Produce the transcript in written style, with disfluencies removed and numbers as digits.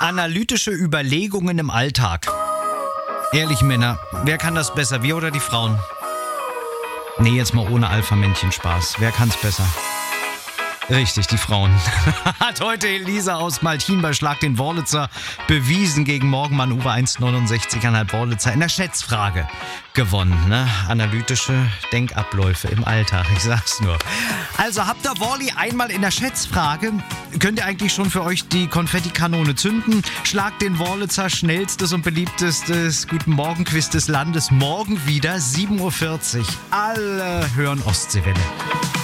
Analytische Überlegungen im Alltag. Ehrlich, Männer, wer kann das besser, wir oder die Frauen? Nee, jetzt mal ohne Alpha-Männchen-Spaß. Wer kann's besser? Richtig, die Frauen. Hat heute Elisa aus Maltin bei Schlag den Wörlitzer bewiesen gegen Morgenmann Uwe 1,69,5 Wörlitzer in der Schätzfrage gewonnen. Ne? Analytische Denkabläufe im Alltag, ich sag's nur. Also habt ihr Worli einmal in der Schätzfrage? Könnt ihr eigentlich schon für euch die Konfettikanone zünden? Schlag den Wörlitzer schnellstes und beliebtestes Guten Morgen-Quiz des Landes morgen wieder 7:40 Uhr. Alle hören Ostseewelle.